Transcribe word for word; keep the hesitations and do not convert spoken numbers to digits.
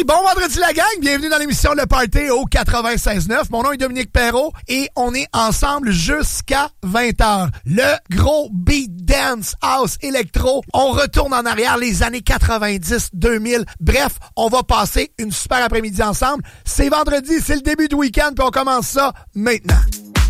Hey, bon vendredi la gang! Bienvenue dans l'émission Le Party au quatre-vingt-seize neuf. Mon nom est Dominique Perrault et on est ensemble jusqu'à vingt heures. Le gros beat dance house électro. On retourne en arrière les années quatre-vingt-dix deux mille. Bref, on va passer une super après-midi ensemble. C'est vendredi, c'est le début du week-end puis on commence ça maintenant.